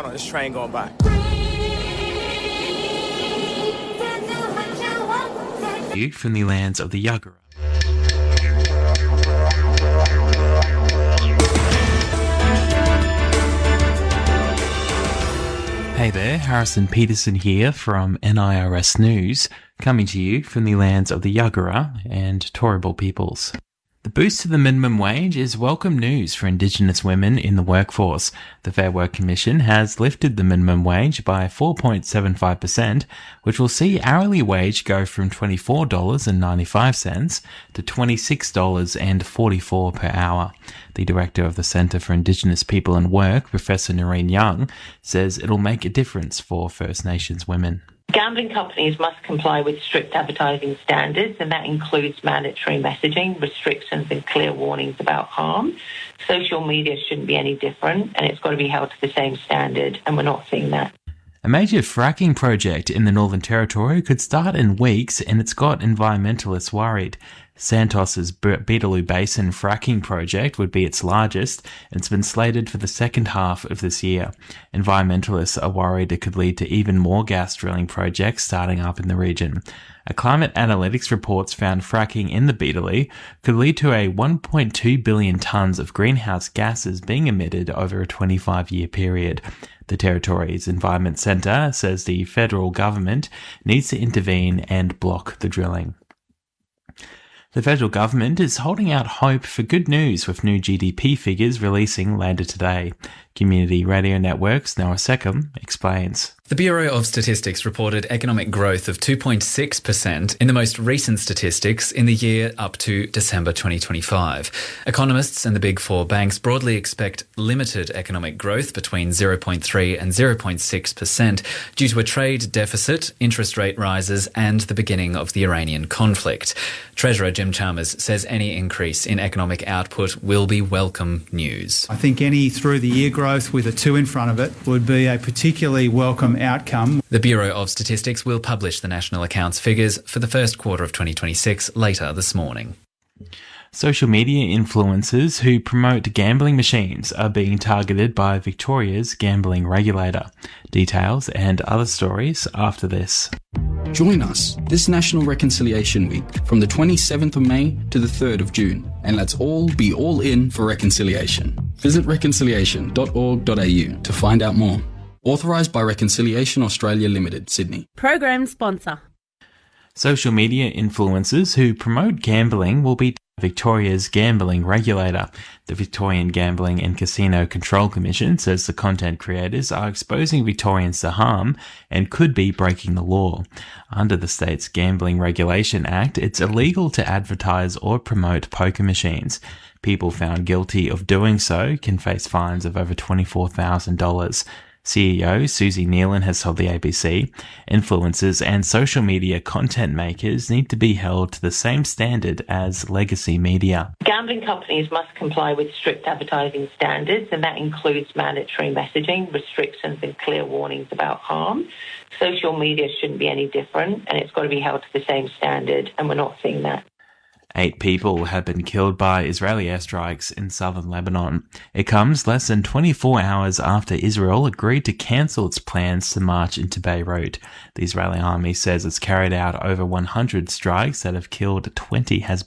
on this train going by. You from the lands of the Yagara. Hey there, Harrison Peterson here from NIRS News, coming to you from the lands of the Yagara and Turrbal peoples. The boost to the minimum wage is welcome news for Indigenous women in the workforce. The Fair Work Commission has lifted the minimum wage by 4.75%, which will see hourly wage go from $24.95 to $26.44 per hour. The director of the Centre for Indigenous People and Work, Professor Noreen Young, says it'll make a difference for First Nations women. Gambling companies must comply with strict advertising standards, and that includes mandatory messaging, restrictions and clear warnings about harm. Social media shouldn't be any different, and it's got to be held to the same standard, and we're not seeing that. A major fracking project in the Northern Territory could start in weeks, and it's got environmentalists worried. Santos's Beetaloo Basin fracking project would be its largest, and it's been slated for the second half of this year. Environmentalists are worried it could lead to even more gas drilling projects starting up in the region. A climate analytics report found fracking in the Beetaloo could lead to a 1.2 billion tonnes of greenhouse gases being emitted over a 25-year period. The Territory's Environment Centre says the federal government needs to intervene and block the drilling. The federal government is holding out hope for good news with new GDP figures releasing later today. Community Radio Network's Noah Seckham explains. The Bureau of Statistics reported economic growth of 2.6% in the most recent statistics in the year up to December 2025. Economists and the Big Four banks broadly expect limited economic growth between 0.3 and 0.6% due to a trade deficit, interest rate rises and the beginning of the Iranian conflict. Treasurer Jim Chalmers says any increase in economic output will be welcome news. I think any through-the-year growth with a 2 in front of it would be a particularly welcome outcome. The Bureau of Statistics will publish the national accounts figures for the first quarter of 2026 later this morning. Social media influencers who promote gambling machines are being targeted by Victoria's gambling regulator. Details and other stories after this. Join us this National Reconciliation Week from the 27th of May to the 3rd of June, and let's all be all in for reconciliation. Visit reconciliation.org.au to find out more. Authorised by Reconciliation Australia Limited, Sydney. Program sponsor. Social media influencers who promote gambling will be Victoria's gambling regulator. The Victorian Gambling and Casino Control Commission says the content creators are exposing Victorians to harm and could be breaking the law. Under the state's Gambling Regulation Act, it's illegal to advertise or promote poker machines. People found guilty of doing so can face fines of over $24,000. CEO Susie Nealon has told the ABC, influencers and social media content makers need to be held to the same standard as legacy media. Gambling companies must comply with strict advertising standards, and that includes mandatory messaging, restrictions and clear warnings about harm. Social media shouldn't be any different, and it's got to be held to the same standard, and we're not seeing that. 8 people have been killed by Israeli airstrikes in southern Lebanon. It comes less than 24 hours after Israel agreed to cancel its plans to march into Beirut. The Israeli army says it's carried out over 100 strikes that have killed 20 Hezbollah